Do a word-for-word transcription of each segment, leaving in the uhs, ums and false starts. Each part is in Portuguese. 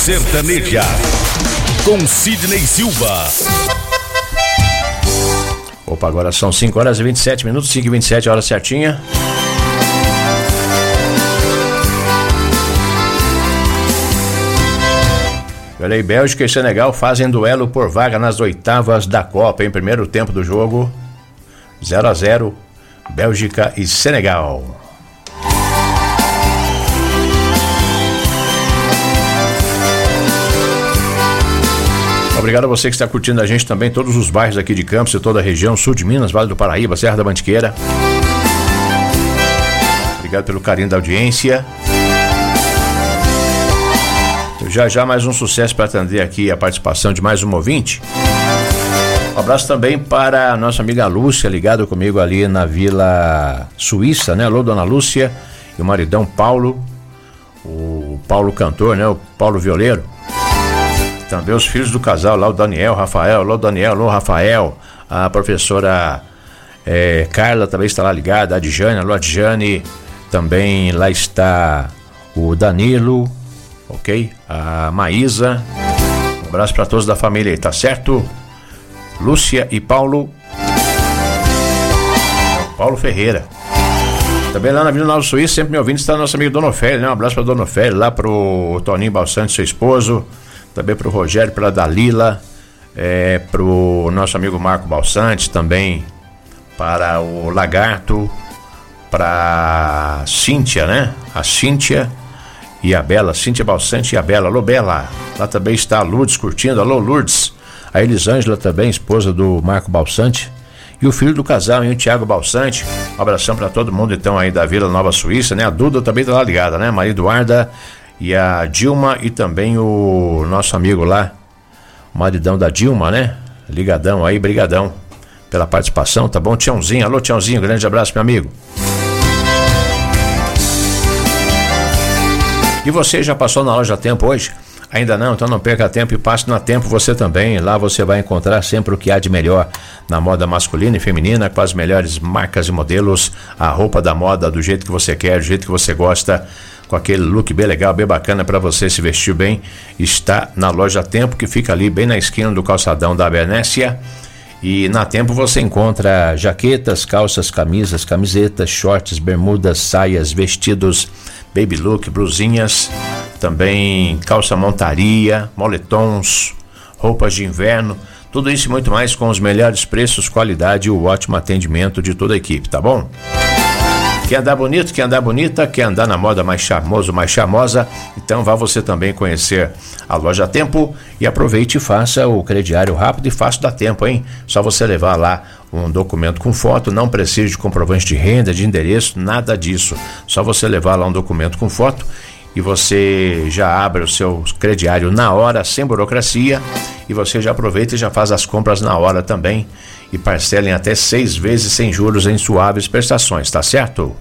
Sertaneja, com Sidney Silva. Opa, agora são cinco horas e vinte e sete minutos, cinco e vinte e sete, hora certinha. Olha aí, Bélgica e Senegal fazem duelo por vaga nas oitavas da Copa. Em primeiro tempo do jogo, zero a zero, Bélgica e Senegal. Obrigado a você que está curtindo a gente também, todos os bairros aqui de Campos e toda a região, sul de Minas, Vale do Paraíba, Serra da Mantiqueira. Obrigado pelo carinho da audiência. Já já mais um sucesso para atender aqui a participação de mais um ouvinte. Um abraço também para a nossa amiga Lúcia, ligado comigo ali na Vila Suíça, né? Alô, dona Lúcia, e o maridão Paulo, o Paulo cantor, né? O Paulo violeiro. Também os filhos do casal lá, o Daniel, Rafael, alô Daniel, alô Rafael, a professora é, Carla também está lá ligada, a Adjane, alô Adjane, também lá está o Danilo, ok? A Maísa, um abraço para todos da família aí, tá certo? Lúcia e Paulo, Paulo Ferreira. Também lá na Vila Nova Suíça, sempre me ouvindo, está nosso amigo Dona Ofélia, né? Um abraço para Dona Ofélia, lá pro Toninho Balsante, seu esposo. Também para o Rogério, para a Dalila, é, para o nosso amigo Marco Balsante, também para o Lagarto, para a Cíntia, né? A Cíntia e a Bela, Cíntia Balsante e a Bela. Alô, Bela. Lá também está a Lourdes curtindo. Alô, Lourdes. A Elisângela também, esposa do Marco Balsante. E o filho do casal, hein, o Thiago Balsante. Um abração para todo mundo, então, aí da Vila Nova Suíça, né? A Duda também está lá ligada, né? Maria Eduarda. E a Dilma e também o nosso amigo lá, o maridão da Dilma, né? Ligadão aí, brigadão pela participação, tá bom? Tiãozinho, alô Tiãozinho, grande abraço, meu amigo. E você já passou na Loja Tempo hoje? Ainda não? Então não perca tempo e passe na Tempo você também. Lá você vai encontrar sempre o que há de melhor na moda masculina e feminina, com as melhores marcas e modelos, a roupa da moda do jeito que você quer, do jeito que você gosta, com aquele look bem legal, bem bacana para você se vestir bem, está na Loja Tempo, que fica ali bem na esquina do calçadão da Bernécia. E na Tempo você encontra jaquetas, calças, camisas, camisetas, shorts, bermudas, saias, vestidos, baby look, blusinhas, também calça montaria, moletons, roupas de inverno, tudo isso e muito mais com os melhores preços, qualidade e o ótimo atendimento de toda a equipe, tá bom? Quer andar bonito, quer andar bonita, quer andar na moda mais charmoso, mais charmosa? Então vá você também conhecer a Loja Tempo e aproveite e faça o crediário rápido e fácil da Tempo, hein? Só você levar lá um documento com foto, não precisa de comprovante de renda, de endereço, nada disso. Só você levar lá um documento com foto e você já abre o seu crediário na hora, sem burocracia, e você já aproveita e já faz as compras na hora também e parcela em até seis vezes sem juros em suaves prestações, tá certo?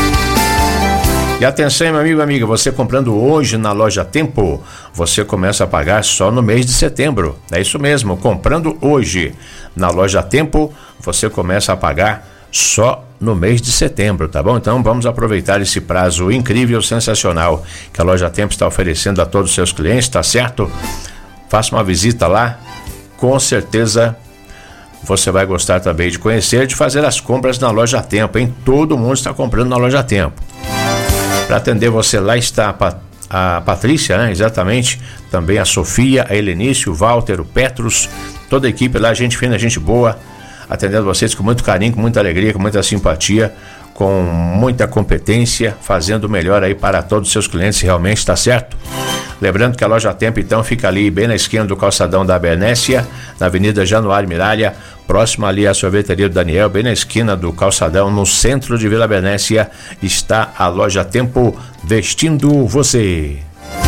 E atenção, meu amigo e amiga, você comprando hoje na Loja Tempo, você começa a pagar só no mês de setembro. É isso mesmo, comprando hoje na Loja Tempo, você começa a pagar só no mês de setembro, tá bom? Então vamos aproveitar esse prazo incrível, sensacional que a Loja Tempo está oferecendo a todos os seus clientes, tá certo? Faça uma visita lá, com certeza você vai gostar também de conhecer, de fazer as compras na Loja Tempo, hein? Todo mundo está comprando na Loja Tempo. Para atender você lá está a, Pat- a Patrícia, né? Exatamente, também a Sofia, a Helenício, o Walter, o Petrus, toda a equipe lá, gente fina, gente boa, atendendo vocês com muito carinho, com muita alegria, com muita simpatia, com muita competência, fazendo o melhor aí para todos os seus clientes, realmente, está certo? Lembrando que a Loja Tempo, então, fica ali bem na esquina do calçadão da Bernécia, na Avenida Januário Miralha, próximo ali à sorveteria do Daniel, bem na esquina do calçadão, no centro de Vila Bernécia, está a Loja Tempo vestindo você.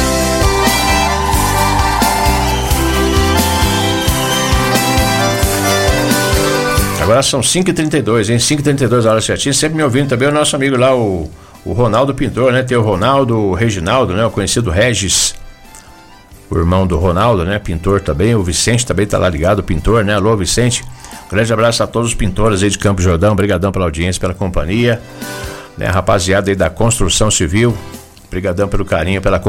Agora são cinco e trinta e dois, hein? cinco e trinta e dois, a hora certinha. Sempre me ouvindo também o nosso amigo lá, o, o Ronaldo Pintor, né? Tem o Ronaldo, o Reginaldo, né? O conhecido Regis, o irmão do Ronaldo, né? Pintor também. O Vicente também tá lá ligado, o pintor, né? Alô, Vicente. Um grande abraço a todos os pintores aí de Campo Jordão. Obrigadão pela audiência, pela companhia. Né? Rapaziada aí da construção civil. Obrigadão pelo carinho, pela